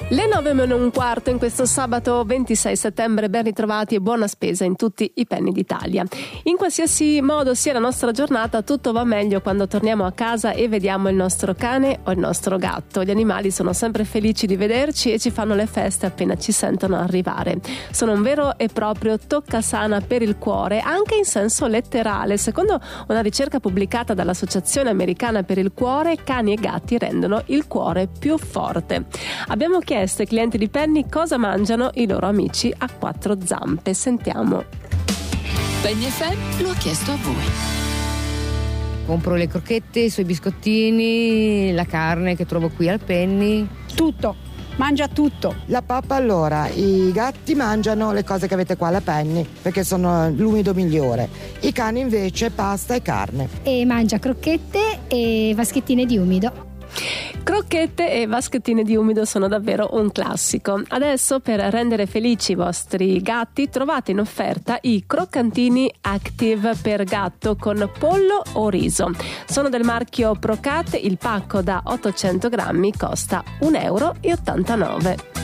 Le 9:15 in questo sabato 26 settembre, ben ritrovati e buona spesa in tutti i penny d'Italia. In qualsiasi modo sia la nostra giornata, tutto va meglio quando torniamo a casa e vediamo il nostro cane o il nostro gatto. Gli animali sono sempre felici di vederci e ci fanno le feste appena ci sentono arrivare. Sono un vero e proprio toccasana per il cuore, anche in senso letterale. Secondo una ricerca pubblicata dall'Associazione Americana per il Cuore, cani e gatti rendono il cuore più forte. Abbiamo chiesto ai clienti di Penny cosa mangiano i loro amici a quattro zampe. Sentiamo. Penny FM lo ha chiesto a voi. Compro le crocchette, i suoi biscottini, la carne che trovo qui al Penny. Tutto, mangia tutto. La pappa, allora, i gatti mangiano le cose che avete qua alla Penny perché sono l'umido migliore. I cani invece pasta e carne. E mangia crocchette e vaschettine di umido. Crocchette e vaschettine di umido sono davvero un classico. Adesso, per rendere felici i vostri gatti, trovate in offerta i croccantini Active per gatto con pollo o riso. Sono del marchio Procat, il pacco da 800 grammi costa €1,89.